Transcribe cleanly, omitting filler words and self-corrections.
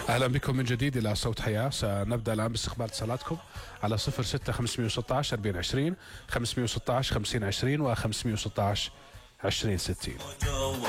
أهلا بكم من جديد إلى صوت حياة. سنبدأ الآن باستقبال اتصالاتكم على 06 516 4020 516 5020 و 516 2060.